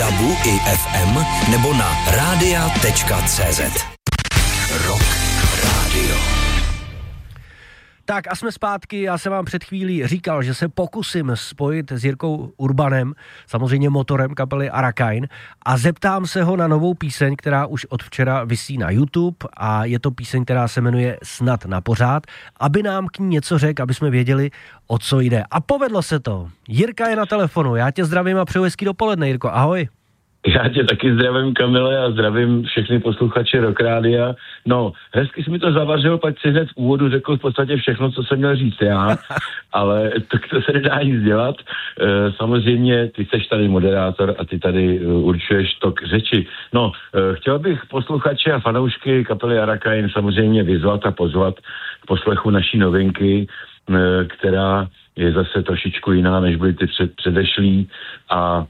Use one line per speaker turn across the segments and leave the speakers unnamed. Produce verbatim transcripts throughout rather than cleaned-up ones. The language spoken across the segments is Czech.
dabu i ef em nebo na rádia tečka cé zet. Rock Radio.
Tak a jsme zpátky, já jsem vám před chvílí říkal, že se pokusím spojit s Jirkou Urbanem, samozřejmě motorem kapely Arakain, a zeptám se ho na novou píseň, která už od včera visí na YouTube, a je to píseň, která se jmenuje Snad na pořád, aby nám k ní něco řekl, aby jsme věděli, o co jde. A povedlo se to. Jirka je na telefonu, já tě zdravím a přeju hezký dopoledne, Jirko, ahoj.
Já tě taky zdravím, Kamile, a zdravím všechny posluchače Rock Rádia. No, hezky jsi mi to zavařil, pak si hned v úvodu řekl v podstatě všechno, co jsem měl říct já, ale to, to se nedá nic dělat. E, samozřejmě ty seš tady moderátor a ty tady určuješ tok řeči. No, e, chtěl bych posluchače a fanoušky kapely Arakain samozřejmě vyzvat a pozvat k poslechu naší novinky, e, která je zase trošičku jiná, než byly ty před, předešlý, a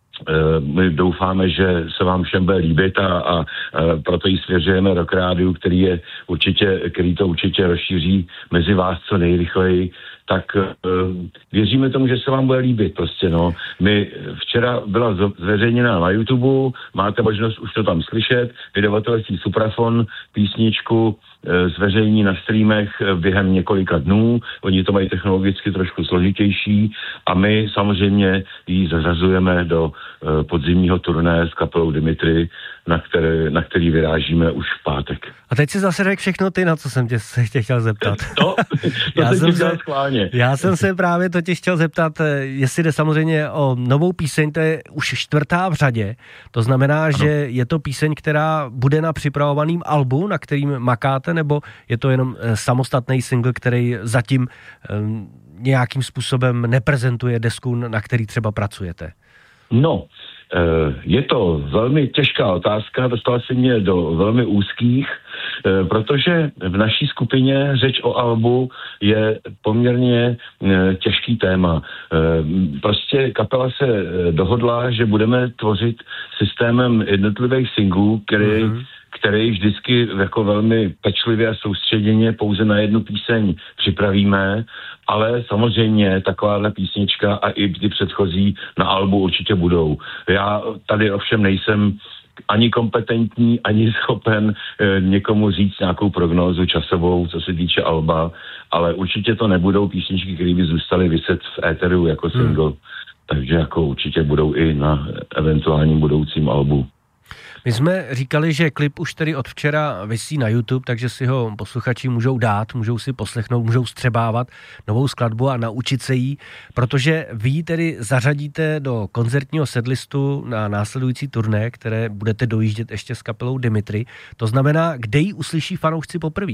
my doufáme, že se vám všem bude líbit, a, a, a proto ji svěřujeme Rock Rádiu, který, je určitě, který to určitě rozšíří mezi vás co nejrychleji. Tak uh, věříme tomu, že se vám bude líbit prostě, no. My včera byla zveřejněna na YouTube, máte možnost už to tam slyšet, vydavatelství Suprafon písničku uh, zveřejní na streamech během několika dnů, oni to mají technologicky trošku složitější a my samozřejmě ji zařazujeme do uh, podzimního turné s kapelou Dimitri, na, které, na který vyrážíme už v pátek.
A teď si zase řekl všechno ty, na co jsem tě, se tě chtěl zeptat.
To, to
já, jsem
se,
se, já jsem se právě totiž chtěl zeptat, jestli jde samozřejmě o novou píseň, to je už čtvrtá v řadě, to znamená, ano. že je to píseň, která bude na připravovaném albu, na kterým makáte, nebo je to jenom samostatný single, který zatím um, nějakým způsobem neprezentuje desku, na který třeba pracujete?
No, je to velmi těžká otázka, dostala se mě do velmi úzkých, protože v naší skupině řeč o albu je poměrně těžký téma. Prostě kapela se dohodla, že budeme tvořit systémem jednotlivých singlů, který mm-hmm. který vždycky jako velmi pečlivě a soustředěně pouze na jednu píseň připravíme, ale samozřejmě takováhle písnička a i ty předchozí na albu určitě budou. Já tady ovšem nejsem ani kompetentní, ani schopen e, někomu říct nějakou prognózu časovou, co se týče alba, ale určitě to nebudou písničky, které by zůstaly viset v éteru jako single, hmm. takže jako určitě budou i na eventuálním budoucím albu.
My jsme říkali, že klip už tedy od včera visí na YouTube, takže si ho posluchači můžou dát, můžou si poslechnout, můžou střebávat novou skladbu a naučit se jí, protože vy tedy zařadíte do koncertního setlistu na následující turné, které budete dojíždět ještě s kapelou Dimitri. To znamená, kde ji uslyší fanoušci poprvé?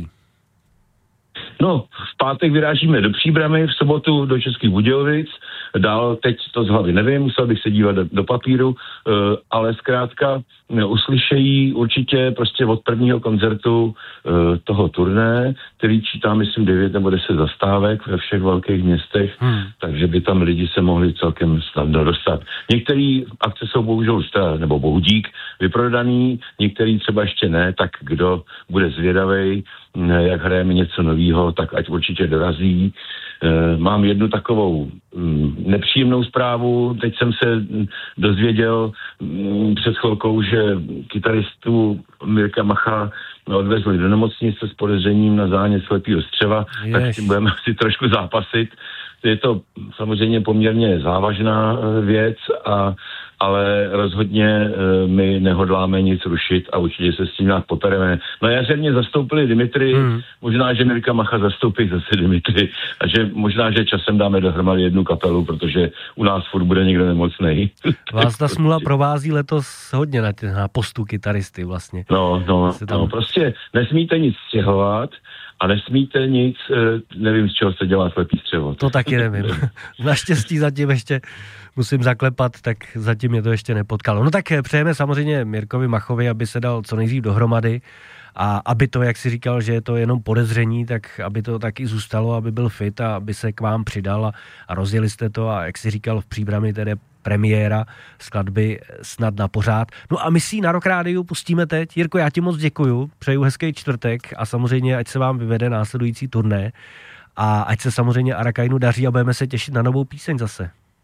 No, v pátek vyrážíme do Příbrami, v sobotu do Českých Budějovic, dál teď to z hlavy nevím, musel bych se dívat do, do papíru, uh, ale zkrátka uh, uslyšejí určitě prostě od prvního koncertu uh, toho turné, který čítá, myslím, devět nebo deset zastávek ve všech velkých městech, hmm. takže by tam lidi se mohli celkem snadno dostat. Některé akce jsou bohužel, nebo bohudík, vyprodaný, některý třeba ještě ne, tak kdo bude zvědavej, jak hrajeme něco novýho, tak ať určitě dorazí. Mám jednu takovou nepříjemnou zprávu. Teď jsem se dozvěděl před chvilkou, že kytaristu Mirka Macha odvezli do nemocnice s podezřením na zánět slepýho střeva, Jež. tak s tím budeme si trošku zápasit. Je to samozřejmě poměrně závažná věc, a, ale rozhodně my nehodláme nic rušit a určitě se s tím nějak popereme. Na jaře mě zastoupili Dimitri, hmm. možná, že Mirka Macha zastoupí zase Dimitri a že možná, že časem dáme dohromady jednu kapelu, protože u nás furt bude někdo nemocnej.
Vás ta smula provází letos hodně na, ty, na postu kytaristy vlastně.
No, no, tam... no, prostě nesmíte nic stěhovat a nesmíte nic, nevím, z čeho se dělá slepý střevo.
To taky nevím. Naštěstí zatím ještě musím zaklepat, tak zatím mě to ještě nepotkalo. No tak přejeme samozřejmě Mirkovi Machovi, aby se dal co nejdřív dohromady a aby to, jak si říkal, že je to jenom podezření, tak aby to taky zůstalo, aby byl fit a aby se k vám přidal a, a rozjeli jste to a jak si říkal v Příbrami tedy premiéra skladby Snad na pořád. No a my si na Rock Rádiu pustíme teď. Jirko, já ti moc děkuju, přeju hezký čtvrtek a samozřejmě ať se vám vyvede následující turné a ať se samozřejmě Arakainu daří a budeme se těšit na novou píseň zase.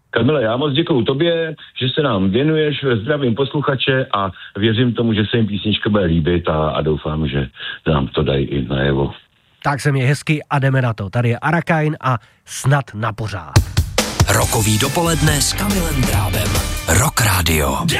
Kamile, já moc děkuju tobě, že se nám věnuješ, zdravím posluchače a věřím tomu, že se jim písnička bude líbit a, a doufám, že nám to dají i najevo.
Tak se mě hezky a jdeme na to. Tady je Arakain a Snad na pořád.
Rokový dopoledne s Kamilem Drábem. Rock Radio.